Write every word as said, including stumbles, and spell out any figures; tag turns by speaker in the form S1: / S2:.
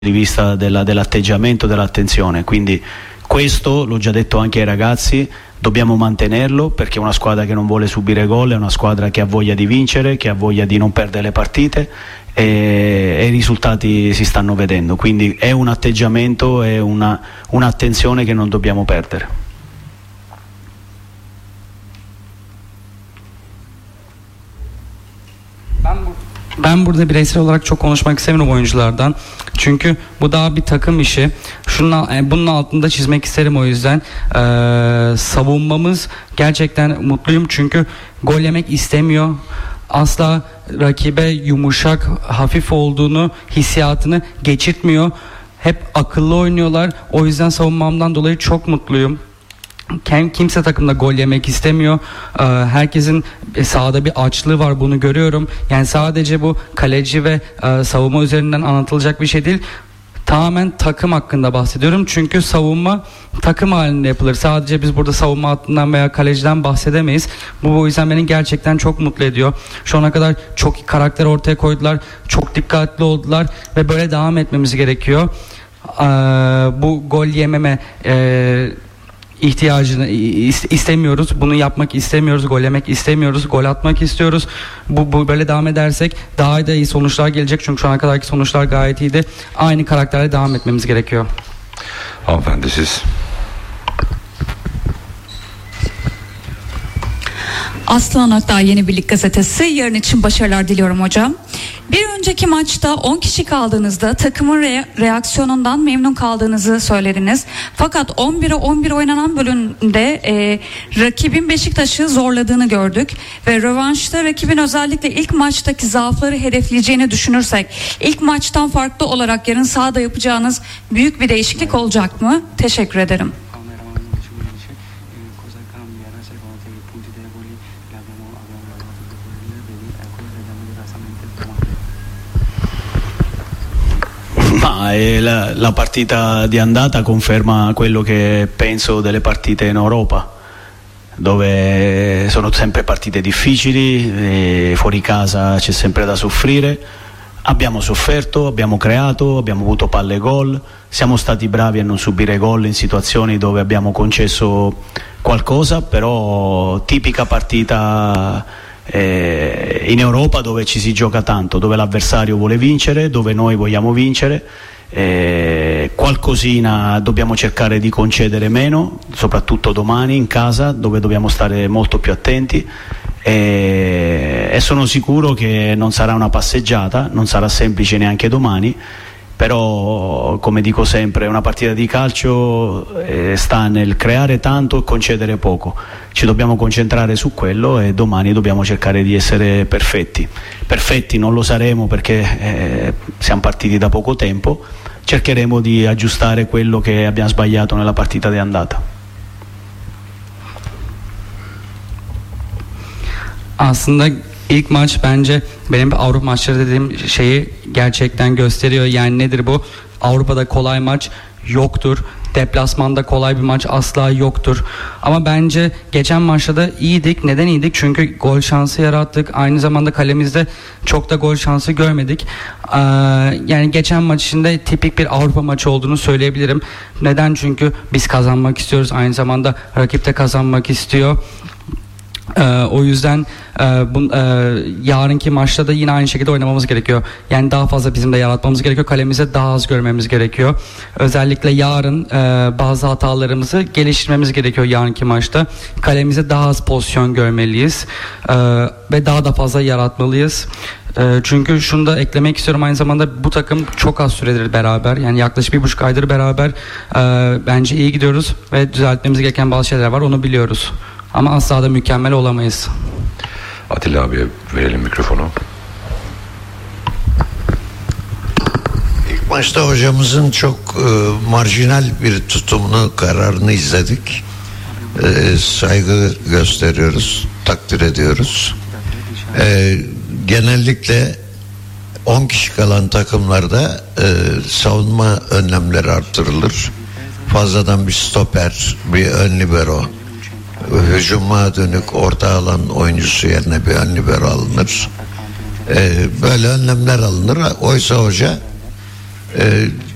S1: di vista della, dell'atteggiamento, dell'attenzione, quindi questo l'ho già detto anche ai ragazzi, dobbiamo mantenerlo perché è una squadra che non vuole subire gol, è una squadra che ha voglia di vincere, che ha voglia di non perdere le partite e, e i risultati si stanno vedendo, quindi è un atteggiamento e una, un'attenzione che non dobbiamo perdere.
S2: Ben, bu ben burada bireysel olarak çok konuşmak istemiyorum oyunculardan. Çünkü bu daha bir takım işi. Şunun, bunun altında çizmek isterim o yüzden. Ee, savunmamız gerçekten mutluyum çünkü gol yemek istemiyor. Asla rakibe yumuşak, hafif olduğunu, hissiyatını geçirtmiyor. Hep akıllı oynuyorlar. O yüzden savunmamdan dolayı çok mutluyum. Kimse takımda gol yemek istemiyor. Herkesin sahada bir açlığı var, bunu görüyorum. Yani sadece bu kaleci ve savunma üzerinden anlatılacak bir şey değil. Tamamen takım hakkında bahsediyorum. Çünkü savunma takım halinde yapılır. Sadece biz burada savunma hattından veya kaleciden bahsedemeyiz. Bu o yüzden beni gerçekten çok mutlu ediyor. Şu ana kadar çok iyi karakter ortaya koydular. Çok dikkatli oldular ve böyle devam etmemiz gerekiyor. Bu gol yememe e, ihtiyacını istemiyoruz. Bunu yapmak istemiyoruz. Gol yemek istemiyoruz. Gol atmak istiyoruz. Bu, bu böyle devam edersek daha da iyi sonuçlar gelecek. Çünkü şu ana kadarki sonuçlar gayet iyiydi. Aynı karakterle devam etmemiz gerekiyor.
S3: Hanımefendi siz.
S4: Aslan Oktay, Yeni Birlik Gazetesi. Yarın için başarılar diliyorum hocam. Bir önceki maçta on kişi kaldığınızda takımın re- reaksiyonundan memnun kaldığınızı söylediniz. Fakat on bire on bir oynanan bölümde e, rakibin Beşiktaş'ı zorladığını gördük. Ve rövanşta rakibin özellikle ilk maçtaki zaafları hedefleyeceğini düşünürsek ilk maçtan farklı olarak yarın sahada yapacağınız büyük bir değişiklik olacak mı? Teşekkür ederim.
S1: Ma eh, la, la partita di andata conferma quello che penso delle partite in Europa, dove sono sempre partite difficili, e fuori casa c'è sempre da soffrire. Abbiamo sofferto, abbiamo creato, abbiamo avuto palle gol, siamo stati bravi a non subire gol in situazioni dove abbiamo concesso qualcosa, però tipica partita eh, in Europa dove ci si gioca tanto, dove l'avversario vuole vincere, dove noi vogliamo vincere. Eh, qualcosina dobbiamo cercare di concedere meno, soprattutto domani in casa dove dobbiamo stare molto più attenti. E, e sono sicuro che non sarà una passeggiata, non sarà semplice neanche domani, però come dico sempre una partita di calcio eh, sta nel creare tanto e concedere poco, ci dobbiamo concentrare su quello e domani dobbiamo cercare di essere perfetti. Perfetti non lo saremo perché eh, siamo partiti da poco tempo, cercheremo di aggiustare quello che abbiamo sbagliato nella partita di andata.
S2: Aslında ilk maç bence benim Avrupa maçları dediğim şeyi gerçekten gösteriyor. Yani nedir bu? Avrupa'da kolay maç yoktur. Deplasmanda kolay bir maç asla yoktur. Ama bence geçen maçta da iyiydik. Neden iyiydik? Çünkü gol şansı yarattık. Aynı zamanda kalemizde çok da gol şansı görmedik. Ee, yani geçen maç içinde tipik bir Avrupa maçı olduğunu söyleyebilirim. Neden? Çünkü biz kazanmak istiyoruz. Aynı zamanda rakip de kazanmak istiyor. Ee, o yüzden e, bu, e, yarınki maçta da yine aynı şekilde oynamamız gerekiyor. Yani daha fazla bizim de yaratmamız gerekiyor. Kalemize daha az görmemiz gerekiyor. Özellikle yarın e, bazı hatalarımızı geliştirmemiz gerekiyor yarınki maçta. Kalemize daha az pozisyon görmeliyiz. E, ve daha da fazla yaratmalıyız. E, çünkü şunu da eklemek istiyorum, aynı zamanda bu takım çok az süredir beraber. Yani yaklaşık bir buçuk aydır beraber. E, bence iyi gidiyoruz ve düzeltmemiz gereken bazı şeyler var, onu biliyoruz. Ama asla da mükemmel olamayız.
S3: Atilla abiye verelim mikrofonu.
S5: İlk maçta hocamızın çok e, marjinal bir tutumunu, kararını izledik. E, saygı gösteriyoruz, takdir ediyoruz. E, genellikle on kişi kalan takımlarda e, savunma önlemleri artırılır. Fazladan bir stoper, bir ön libero, hücuma dönük orta alan oyuncusu yerine bir ön libero alınır. Ee, böyle önlemler alınır. Oysa hoca e,